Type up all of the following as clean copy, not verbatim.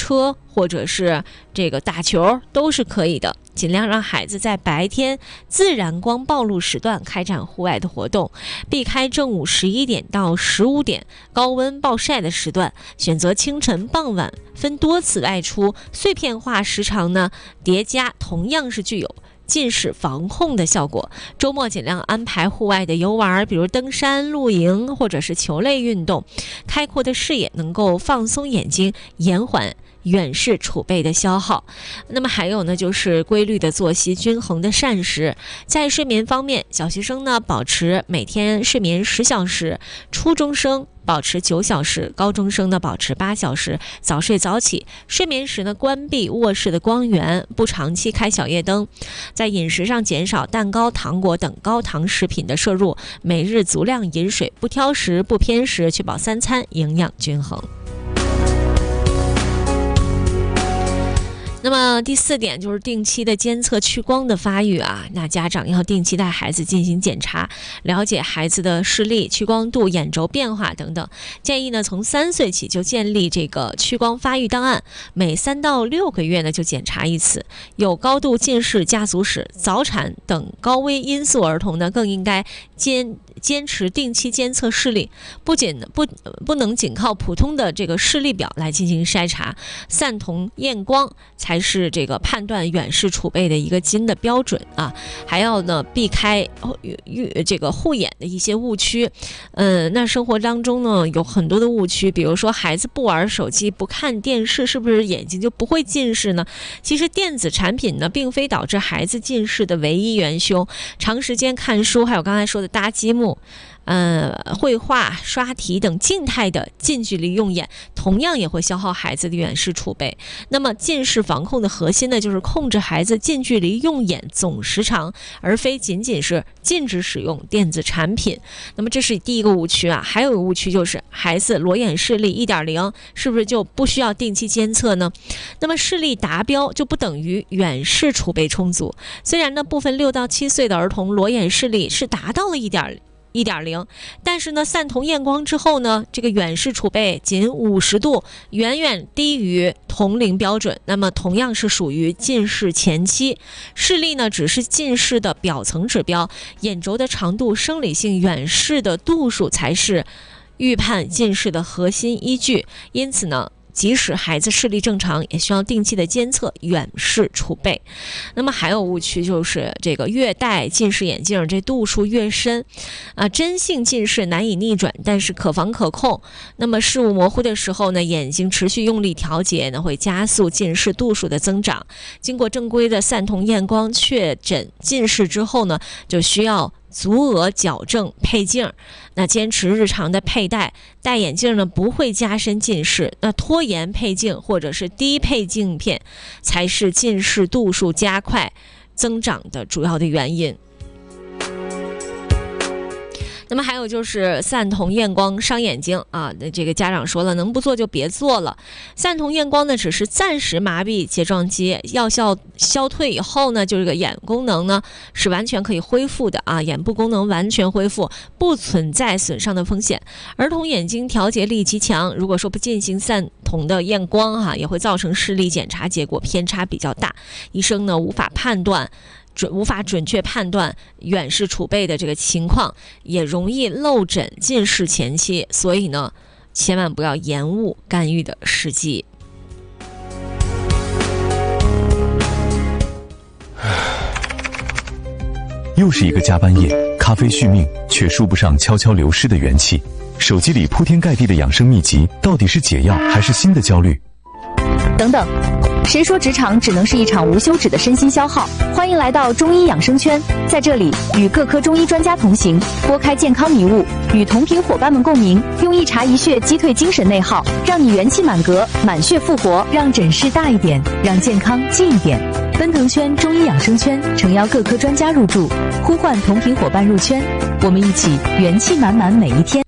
车或者是这个打球都是可以的。尽量让孩子在白天自然光暴露时段开展户外的活动，避开正午11点到15点高温暴晒的时段，选择清晨、傍晚分多次外出，碎片化时长呢叠加，同样是具有近视防控的效果。周末尽量安排户外的游玩，比如登山、露营或者是球类运动，开阔的视野能够放松眼睛，延缓远视储备的消耗。那么还有呢，就是规律的作息，均衡的膳食。在睡眠方面，小学生呢保持每天睡眠10小时，初中生保持9小时，高中生呢保持8小时，早睡早起。睡眠时呢关闭卧室的光源，不长期开小夜灯。在饮食上减少蛋糕、糖果等高糖食品的摄入，每日足量饮水，不挑食不偏食，确保3餐营养均衡。那么第4点就是定期的监测屈光的发育啊，那家长要定期带孩子进行检查，了解孩子的视力、屈光度、眼轴变化等等。建议呢从3岁起就建立这个屈光发育档案，每3到6个月呢就检查1次。有高度近视家族史、早产等高危因素儿童呢，更应该坚持定期监测视力，不能仅靠普通的这个视力表来进行筛查，散瞳验光才是这个判断远视储备的一个金的标准啊。还要呢避开这个护眼的一些误区。那生活当中呢有很多的误区，比如说孩子不玩手机、不看电视，是不是眼睛就不会近视呢？其实电子产品呢并非导致孩子近视的唯一元凶，长时间看书，还有刚才说的搭积木、绘画、刷题等静态的近距离用眼，同样也会消耗孩子的远视储备。那么近视防控的核心呢，就是控制孩子近距离用眼总时长，而非仅仅是禁止使用电子产品。那么这是第一个误区啊。还有一个误区就是孩子裸眼视力 1.0 是不是就不需要定期监测呢？那么视力达标就不等于远视储备充足。虽然呢部分6到7岁的儿童裸眼视力是达到了1.0，但是呢散瞳验光之后呢，这个远视储备仅50度，远远低于同龄标准。那么同样是属于近视前期，视力呢只是近视的表层指标，眼轴的长度、生理性远视的度数才是预判近视的核心依据。因此呢，即使孩子视力正常，也需要定期的监测远视储备。那么还有误区就是这个越戴近视眼镜，这度数越深真性近视难以逆转，但是可防可控。那么视物模糊的时候呢，眼睛持续用力调节呢，会加速近视度数的增长。经过正规的散瞳验光确诊近视之后呢，就需要足额矫正配镜。那坚持日常的佩戴，戴眼镜呢不会加深近视，那拖延配镜或者是低配镜片才是近视度数加快增长的主要的原因。那么还有就是散瞳验光伤眼睛啊，这个家长说了，能不做就别做了。散瞳验光呢只是暂时麻痹睫状肌，药效消退以后呢，就这个眼功能呢是完全可以恢复的啊，眼部功能完全恢复，不存在损伤的风险。儿童眼睛调节力极强，如果说不进行散瞳的验光也会造成视力检查结果偏差比较大，医生呢无法准确判断远视储备的这个情况，也容易漏诊近视前期，所以呢千万不要延误干预的时机。 又是一个加班夜，咖啡续命，却说不上悄悄流失的元气。手机里铺天盖地的养生秘籍，到底是解药还是新的焦虑？ 等等，谁说职场只能是一场无休止的身心消耗？欢迎来到中医养生圈，在这里与各科中医专家同行，拨开健康迷雾，与同频伙伴们共鸣，用一茶一穴击退精神内耗，让你元气满格，满血复活，让诊室大一点，让健康近一点。奔腾圈中医养生圈诚邀各科专家入驻，呼唤同频伙伴入圈，我们一起元气满满每一天。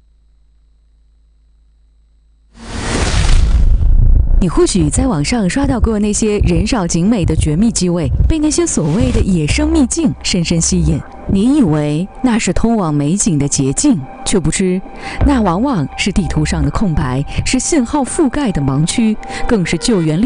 你或许在网上刷到过那些人少景美的绝密机位，被那些所谓的野生秘境深深吸引。你以为那是通往美景的捷径，却不知那往往是地图上的空白，是信号覆盖的盲区，更是救援力